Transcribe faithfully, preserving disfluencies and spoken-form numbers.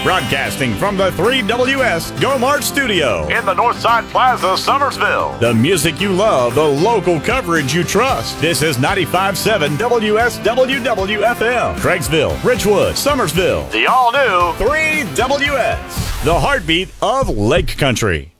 Broadcasting from the three W S Go Mart studio in the Northside Plaza, Summersville. The music you love, the local coverage you trust. This is ninety-five point seven W S W W F M. Craigsville, Richwood, Summersville. The all-new three W S. The heartbeat of Lake Country.